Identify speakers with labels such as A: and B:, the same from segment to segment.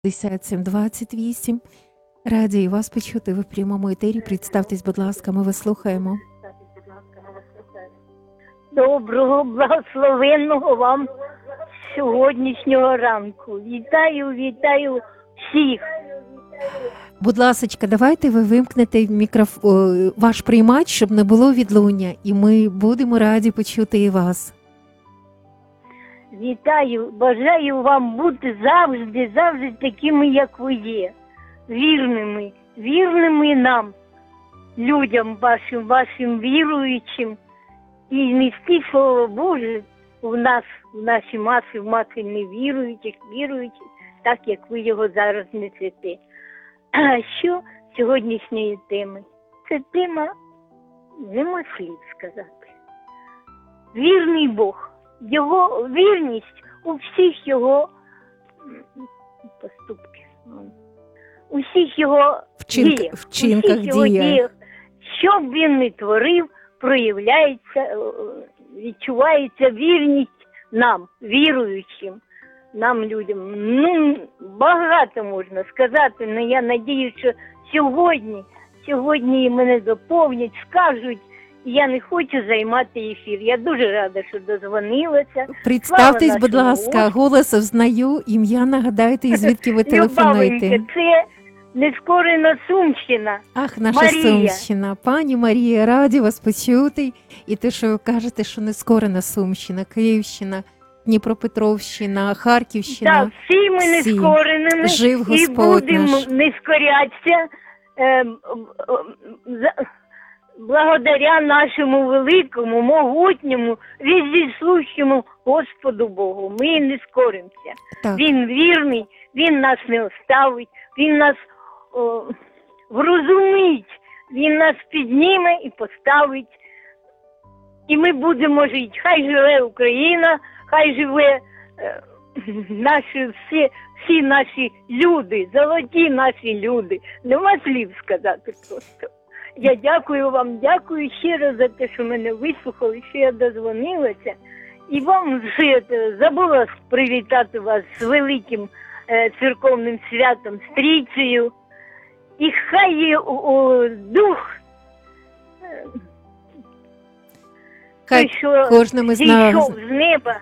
A: 5728. Раді вас почути. Ви в прямому етері. Представтесь, будь ласка, ми вас слухаємо.
B: Доброго, благословенного вам сьогоднішнього ранку. Вітаю всіх.
A: Будь ласочка, давайте ви вимкнете ваш приймач, щоб не було відлуння, і ми будемо раді почути і вас.
B: Вітаю, бажаю вам бути завжди такими, як ви є. Вірними нам, людям вашим віруючим. І нести Слово Боже в наші маси, в маси невіруючих, віруючих, так як ви його зараз несете. А що сьогоднішньої теми? Це тема, нема слів сказати. Вірний Бог. Його вірність у всіх його поступках, у всіх його діях. Що б він не творив, проявляється, відчувається вірність нам, віруючим, нам, людям. Багато можна сказати, але я надію, що сьогодні мене доповнять, скажуть, і я не хочу займати ефір. Я дуже рада, що дозвонилася.
A: Представтесь, будь ласка, голос взнаю, ім'я нагадайте, і звідки ви телефонуєте.
B: Любавенька, це Нескорена Сумщина.
A: Ах, наша
B: Марія.
A: Сумщина. Пані Марія, раді вас почути. І те, що ви кажете, що Нескорена Сумщина, Київщина, Дніпропетровщина, Харківщина.
B: Так, всі ми нескореними.
A: Жив
B: і
A: Господь
B: будемо
A: наш.
B: не скорятися благодаря нашому великому, могутньому, вездесущому Господу Богу. Ми не скоримося.
A: Так.
B: Він вірний, Він нас не оставить, Він нас врозумить, Він нас підніме і поставить. І ми будемо жити. Хай живе Україна, хай живе всі наші люди, золоті наші люди. Нема слів сказати просто. Я дякую вам, дякую ще раз за те, що мене вислухали, що я дозвонилася. І вам забула привітати вас з великим церковним святом, з Трійцею. І хай дух,
A: Хай
B: що
A: кожним із нас
B: зійшов з неба,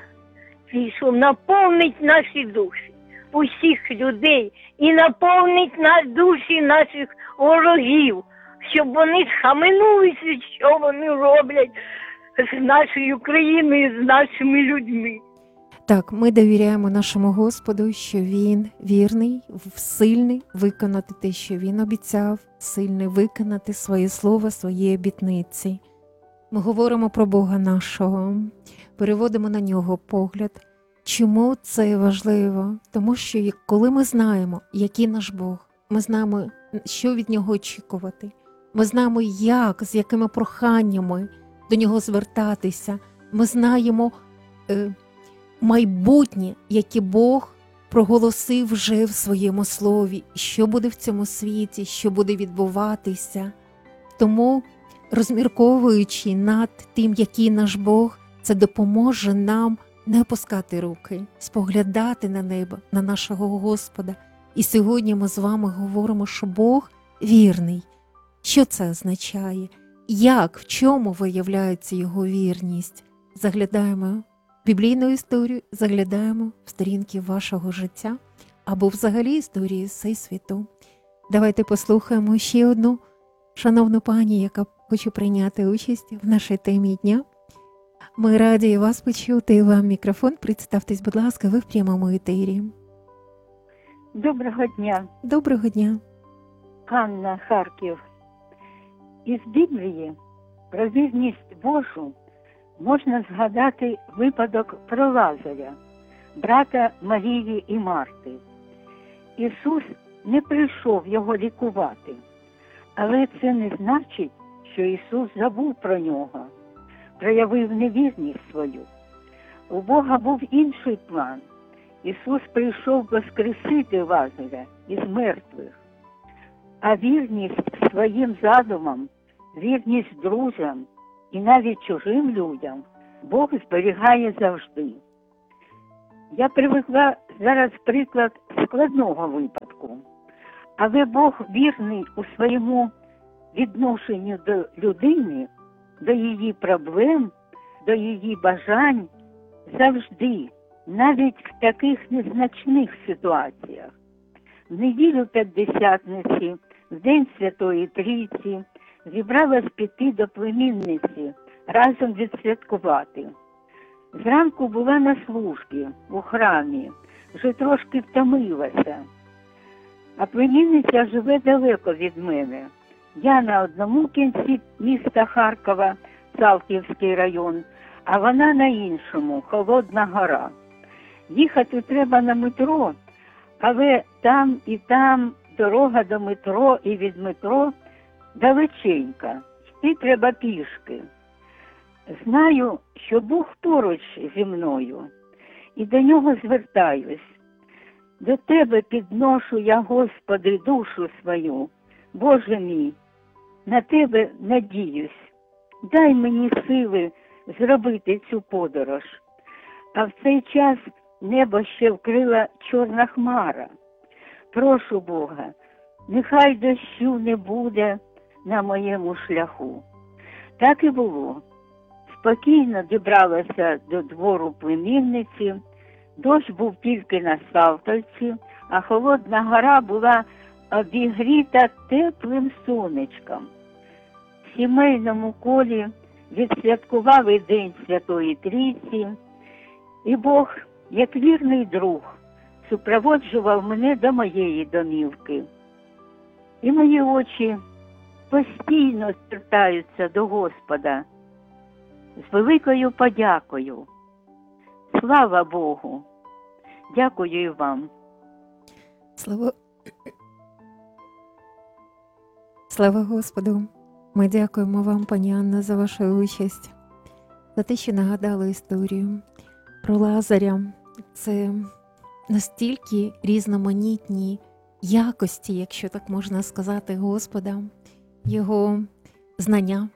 B: наповнить наші душі, усіх людей, і наповнить душі наших ворогів, щоб вони схаменулися, що вони роблять з нашою країною, з нашими людьми.
A: Так, ми довіряємо нашому Господу, що Він вірний, сильний виконати те, що Він обіцяв, сильний виконати своє слово, свої обітниці. Ми говоримо про Бога нашого, переводимо на Нього погляд. Чому це важливо? Тому що коли ми знаємо, який наш Бог, ми знаємо, що від Нього очікувати, ми знаємо, з якими проханнями до Нього звертатися, ми знаємо майбутнє, яке Бог проголосив вже в своєму слові, що буде в цьому світі, що буде відбуватися. Тому, розмірковуючи над тим, який наш Бог, це допоможе нам не опускати руки, споглядати на небо, на нашого Господа. І сьогодні ми з вами говоримо, що Бог вірний. Що це означає? В чому виявляється Його вірність? Заглядаємо в біблійну історію, заглядаємо в сторінки вашого життя або взагалі історії Всесвіту. Давайте послухаємо ще одну шановну пані, яка хоче прийняти участь в нашій темі дня. Ми раді вас почути. Вам мікрофон. Представтесь, будь ласка, ви в прямому етері.
C: Доброго дня.
A: Доброго дня.
C: Анна, Харків. Із Біблії про вірність Божу можна згадати випадок про Лазаря, брата Марії і Марти. Ісус не прийшов його лікувати, але це не значить, що Ісус забув про нього, проявив невірність свою. У Бога був інший план. Ісус прийшов воскресити Лазаря із мертвих. А вірність своїм задумам, вірність друзям і навіть чужим людям Бог зберігає завжди. Я привезла зараз приклад складного випадку. Але Бог вірний у своєму відношенню до людини, до її проблем, до її бажань завжди, навіть в таких незначних ситуаціях. В неділю П'ятдесятниці, в День Святої Трійці, зібралась піти до племінниці, разом відсвяткувати. Зранку була на службі у храмі, вже трошки втомилася. А племінниця живе далеко від мене. Я на одному кінці міста Харкова, Салтівський район, а вона на іншому, Холодна Гора. Їхати треба на метро, але там і там дорога до метро і від метро далеченька. Йти треба пішки. Знаю, що Бог поруч зі мною, і до нього звертаюсь. До тебе підношу я, Господи, душу свою. Боже мій, на тебе надіюсь. Дай мені сили зробити цю подорож. А в цей час небо ще вкрила чорна хмара. Прошу Бога, нехай дощу не буде на моєму шляху. Так і було. Спокійно дібралася до двору племінниці. Дощ був тільки на Салтівці, а Холодна Гора була обігріта теплим сонечком. В сімейному колі відсвяткували День Святої Трійці, і Бог, як вірний друг, супроводжував мене до моєї домівки. І мої очі постійно звертаються до Господа з великою подякою. Слава Богу! Дякую і вам.
A: Слава Господу! Ми дякуємо вам, пані Анна, за вашу участь, за те, що нагадали історію про Лазаря. Це настільки різноманітні якості, якщо так можна сказати, Господа, Його знання,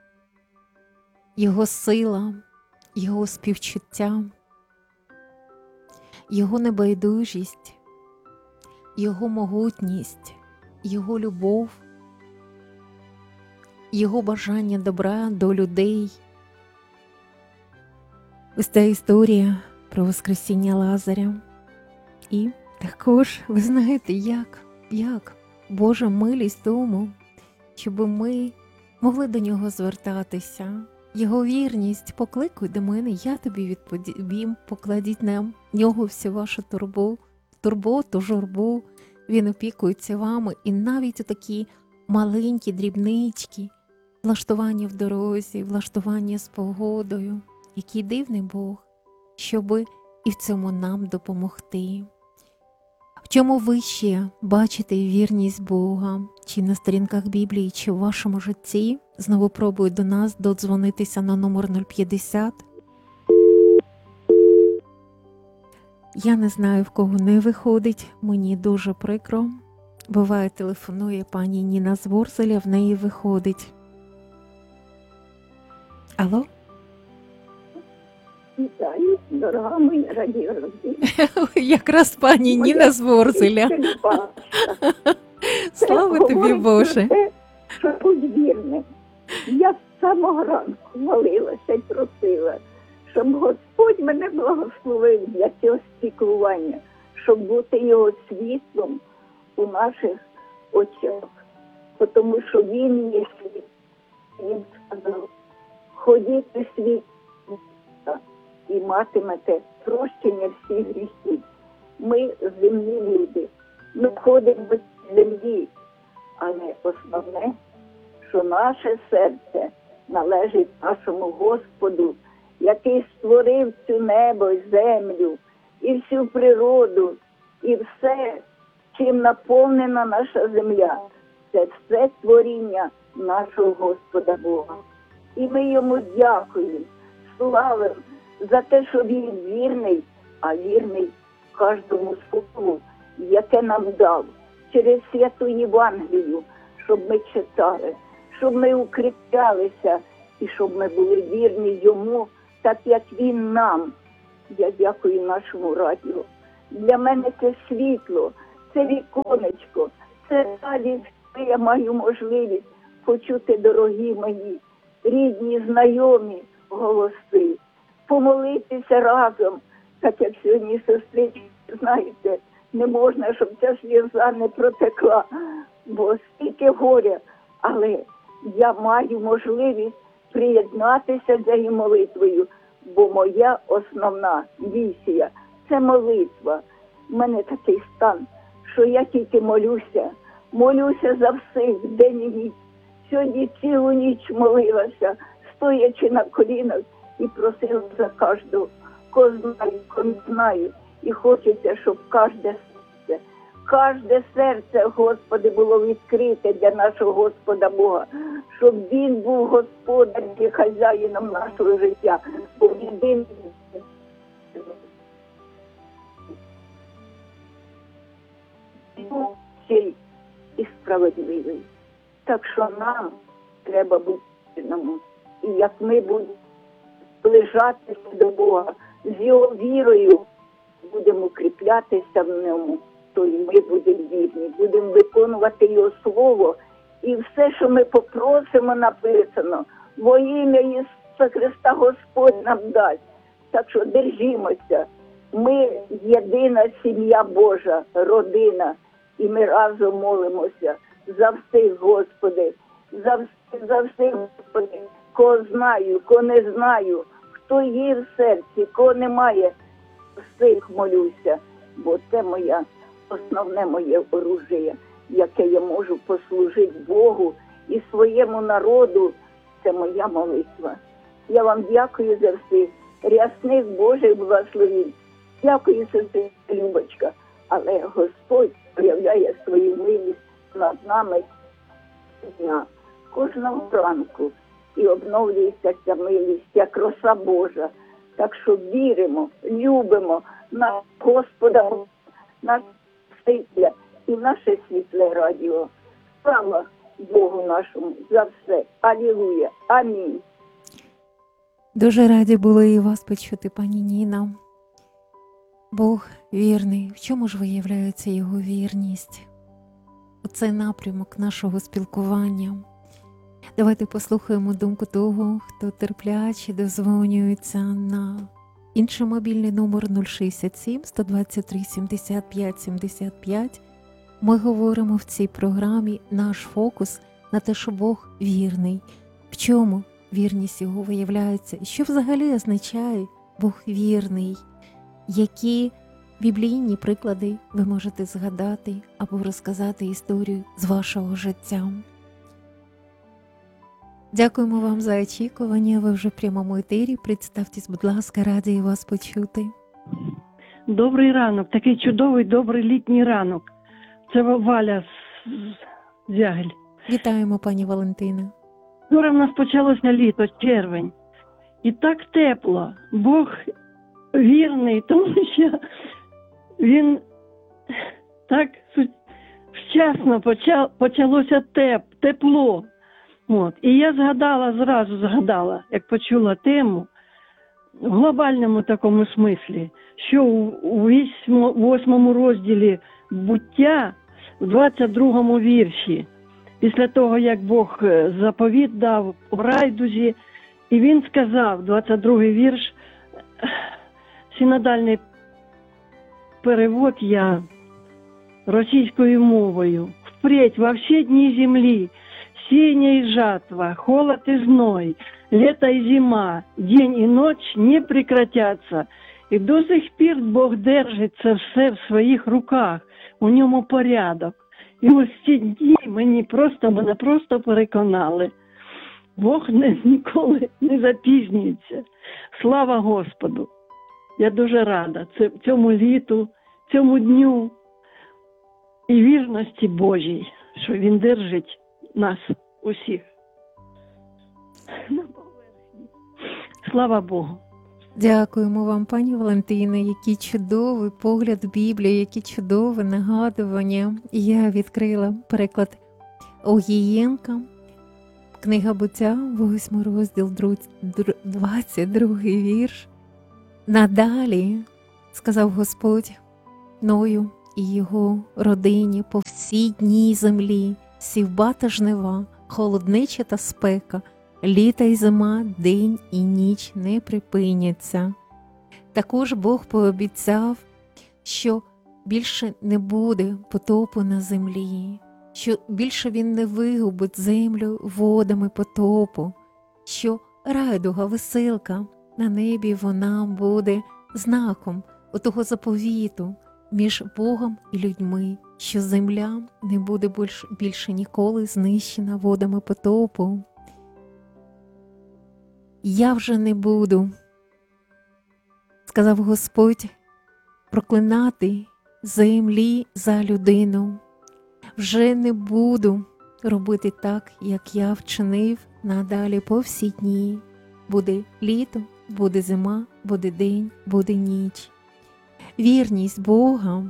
A: Його сила, Його співчуття, Його небайдужість, Його могутність, Його любов, Його бажання добра до людей. Ось ця історія про Воскресіння Лазаря. І також, ви знаєте, як Божа милість тому, щоб ми могли до Нього звертатися. Його вірність: покликуй до мене, я тобі відповім, покладіть на Нього всю вашу турботу, журбу. Він опікується вами. І навіть такі маленькі дрібнички, влаштування в дорозі, влаштування з погодою. Який дивний Бог, щоби і в цьому нам допомогти. В чому ви ще бачите вірність Бога? Чи на сторінках Біблії, чи в вашому житті? Знову пробую до нас додзвонитися на номер 050. Я не знаю, в кого не виходить, мені дуже прикро. Буває, телефонує пані Ніна з Ворзеля, в неї виходить. Алло?
D: Вітаю, дорога моя радіородина.
A: Якраз пані Ніна з Ворзеля. Слава тобі, Боже.
D: Що будь вірним. Я з самого ранку молилася і просила, щоб Господь мене благословив для цього спілкування, щоб бути його світлом у наших очах. Тому що він є світ. Він сказав: ходіть у світ і матимете прощення всіх гріхів. Ми земні люди, ми ходимо по землі, але основне, що наше серце належить нашому Господу, який створив цю небо і землю, і всю природу, і все, чим наповнена наша земля. Це все творіння нашого Господа Бога. І ми йому дякуємо, славимо за те, що він вірний, а вірний кожному слову, яке нам дав через святу Євангелію, щоб ми читали, щоб ми укріплялися і щоб ми були вірні йому, так як він нам. Я дякую нашому радіо. Для мене це світло, це віконечко, це радість, що я маю можливість почути, дорогі мої, рідні, знайомі голоси, помолитися разом, так як сьогодні сестрички, знаєте, не можна, щоб ця сльоза не протекла, бо стільки горя, але я маю можливість приєднатися за її молитвою, бо моя основна місія – це молитва. У мене такий стан, що я тільки молюся за всіх день і ніч. Сьогодні цілу ніч молилася, стоячи на колінах і просила за кожного, кого знаю, кого не знаю. І хочеться, щоб кожне серце, Господи, було відкрите для нашого Господа Бога, щоб Він був Господом і хазяїном нашого життя, бо Він цей і справедливий. Так що нам треба бути вірному. І як ми будемо ближатися до Бога, з Його вірою будемо укріплятися в ньому, то і ми будемо вірні, будемо виконувати Його Слово. І все, що ми попросимо, написано, во ім'я Ісуса Христа Господь нам дасть. Так що держімося. Ми єдина сім'я Божа, родина, і ми разом молимося за всіх, Господи, за всіх, Господи, кого знаю, кого не знаю, хто є в серці, кого немає, всіх молюся, бо це основне моє оружие, яке я можу послужити Богу і своєму народу, це моя молитва. Я вам дякую за всіх рясних Божих благословень. Дякую, сестра Любочка, але Господь проявляє свою милість над нами дня, кожного ранку, і обновлюється ця милість, як роса Божа. Так що віримо, любимо на Господа, на Спасителя і наше світле радіо. Слава Богу нашому за все. Алілуя. Амінь.
A: Дуже раді були і вас почути, пані Ніна. Бог вірний. В чому ж виявляється Його вірність? Оце напрямок нашого спілкування. Давайте послухаємо думку того, хто терпляче дозвонюється на інший мобільний номер 067 123 75 75. Ми говоримо в цій програмі, наш фокус на те, що Бог вірний. В чому вірність Його виявляється? І що взагалі означає Бог вірний? Які біблійні приклади ви можете згадати або розказати історію з вашого життя? Дякуємо вам за очікування. Ви вже в прямому етері. Представтесь, будь ласка, раді вас почути.
E: Добрий ранок, такий чудовий, добрий літній ранок. Це Валя з Зягель.
A: Вітаємо, пані Валентина.
E: Вчора в нас почалося літо, червень. І так тепло. Бог вірний, тому що Він так вчасно почалося тепло. От. І я зразу згадала, як почула тему, в глобальному такому смислі, що у 8 розділі «Буття», в 22 вірші, після того, як Бог заповіт дав у райдузі, і він сказав, 22 вірш, синодальний перевод я російською мовою. «Впредь во все дни земли сеяние и жатва, холод и зной, лето и зима, день и ночь не прекратятся. І до сих пір Бог держить це все в своїх руках, у ньому порядок. І ось ці дні мене просто переконали. Бог ніколи не запізнюється. Слава Господу! Я дуже рада цьому літу, цьому дню і вірності Божій, що Він держить нас усіх на поверхні. Слава Богу!
A: Дякуємо вам, пані Валентино, який чудовий погляд Біблії, які чудове нагадування. Я відкрила переклад Огієнка, книга Буття, 8 розділ, 22 вірш. надалі, сказав Господь, Ною і його родині по всій дні землі, сівба та жнива, холоднеча та спека, літа й зима, день і ніч не припиняться. Також Бог пообіцяв, що більше не буде потопу на землі, що більше Він не вигубить землю водами потопу, що райдуга, веселка на небі вона буде знаком отого заповіту між Богом і людьми, що земля не буде більше ніколи знищена водами потопу. Я вже не буду, сказав Господь, проклинати землі за людину. Вже не буду робити так, як я вчинив надалі по всі дні. Буде літо, буде зима, буде день, буде ніч. Вірність Бога.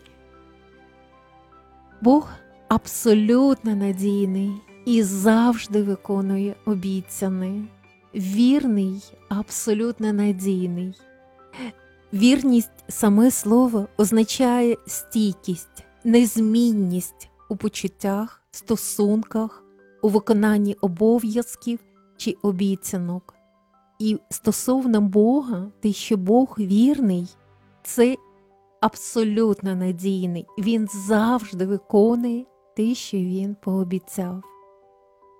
A: Бог абсолютно надійний і завжди виконує обіцяне. Вірний, абсолютно надійний. Вірність, саме слово, означає стійкість, незмінність у почуттях, стосунках, у виконанні обов'язків чи обіцянок. І стосовно Бога, те, що Бог вірний, це абсолютно надійний. Він завжди виконує те, що Він пообіцяв.